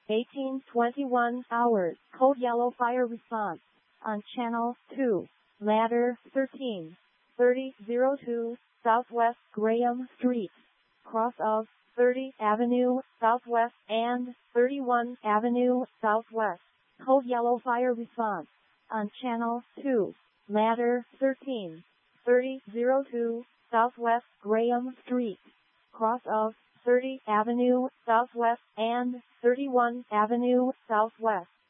1821 hours, code yellow fire response on channel 2, ladder 13, 3002 Southwest Graham Street, cross of 30 Avenue Southwest and 31 Avenue Southwest, code yellow fire response on channel 2, ladder 13, 3002 Southwest Graham Street, cross of 30 Avenue Southwest and 31 Avenue Southwest.